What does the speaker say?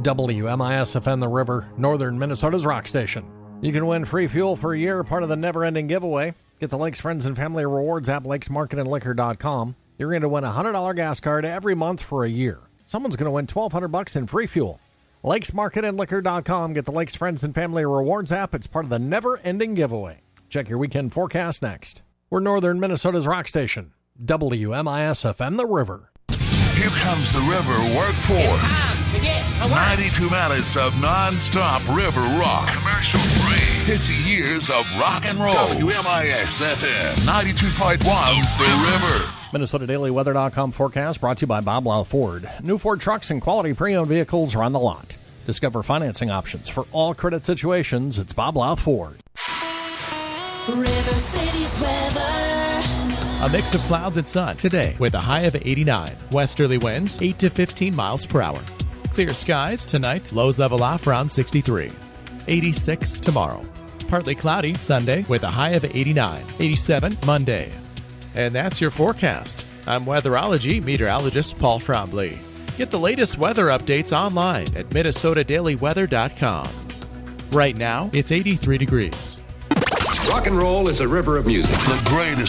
WMIS-FM The River, northern Minnesota's rock station. You can win free fuel for a year, part of the never-ending giveaway. Get the Lakes Friends and Family Rewards app, lakesmarketandliquor.com. You're going to win a $100 gas card every month for a year. Someone's going to win $1,200 in free fuel. lakesmarketandliquor.com. Get the Lakes Friends and Family Rewards app. It's part of the never-ending giveaway. Check your weekend forecast next. We're northern Minnesota's rock station, WMIS-FM The River. Here comes the River Workforce. It's time to get to work. 92 minutes of non-stop river rock. Commercial free. 50 years of rock and roll. WMIS-FM 92.1 The River. MinnesotaDailyWeather.com forecast brought to you by Bob Lau Ford. New Ford trucks and quality pre-owned vehicles are on the lot. Discover financing options for all credit situations. It's Bob Lau Ford. River City's weather. A mix of clouds and sun today with a high of 89. Westerly winds 8 to 15 miles per hour. Clear skies tonight. Lows level off around 63. 86 tomorrow. Partly cloudy Sunday with a high of 89. 87 Monday. And that's your forecast. I'm weatherology meteorologist Paul Trombley. Get the latest weather updates online at MinnesotaDailyWeather.com. Right now, it's 83 degrees. Rock and roll is a river of music. The greatest